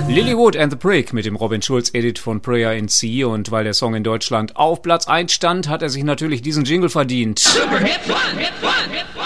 Lilywood and the Prick mit dem Robin Schulz Edit von Prayer in C, und weil der Song in Deutschland auf Platz 1 stand, hat er sich natürlich diesen Jingle verdient. Super Hit One, Hit One, Hit One.